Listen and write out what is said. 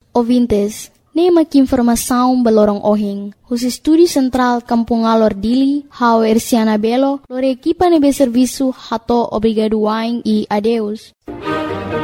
ouvintes, nema que informação balorong ohing. Os estúdios central Kampung Alor Dili, Hau Ersiana Belo, lor equipa nebe serviço hato obrigado waing e adeus.